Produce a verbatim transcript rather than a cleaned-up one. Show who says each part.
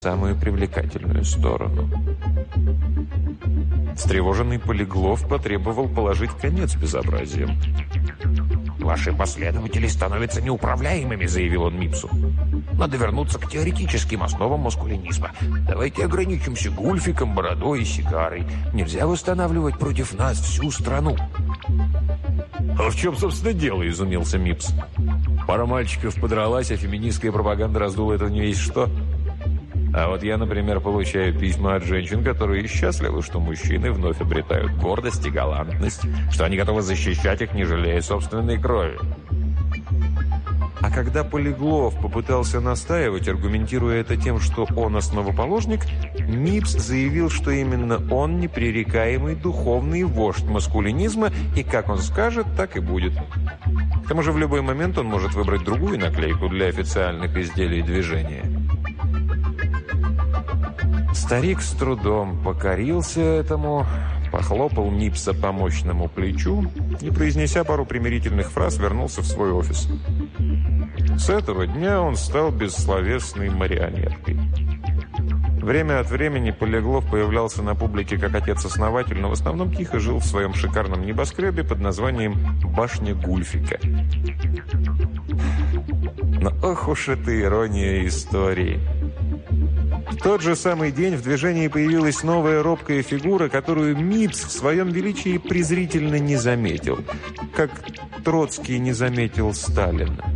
Speaker 1: самую привлекательную сторону. Встревоженный Полиглов потребовал положить конец безобразиям.
Speaker 2: «Ваши последователи становятся неуправляемыми», — заявил он Мипсу. «Надо вернуться к теоретическим основам маскулинизма. Давайте ограничимся гульфиком, бородой и сигарой. Нельзя восстанавливать против нас всю страну».
Speaker 1: «А в чем, собственно, дело?» — изумился Мипс. «Пара мальчиков подралась, а феминистская пропаганда раздула это не весь что. А вот я, например, получаю письма от женщин, которые счастливы, что мужчины вновь обретают гордость и галантность, что они готовы защищать их, не жалея собственной крови». А когда Полиглов попытался настаивать, аргументируя это тем, что он основоположник, Мипс заявил, что именно он непререкаемый духовный вождь маскулинизма, и как он скажет, так и будет. К тому же в любой момент он может выбрать другую наклейку для официальных изделий движения. Старик с трудом покорился этому, похлопал Мипса по мощному плечу и, произнеся пару примирительных фраз, вернулся в свой офис. С этого дня он стал бессловесной марионеткой. Время от времени Полиглов появлялся на публике как отец-основатель, но в основном тихо жил в своем шикарном небоскребе под названием «Башня Гульфика». Но ох уж эта ирония истории. В тот же самый день в движении появилась новая робкая фигура, которую Мипс в своем величии презрительно не заметил, как Троцкий не заметил Сталина.